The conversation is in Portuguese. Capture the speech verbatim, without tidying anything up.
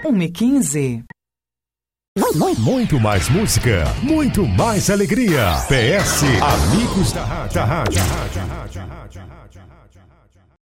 uma e quinze. Muito mais música, muito mais alegria. P S Amigos da Rádio. Da rádio.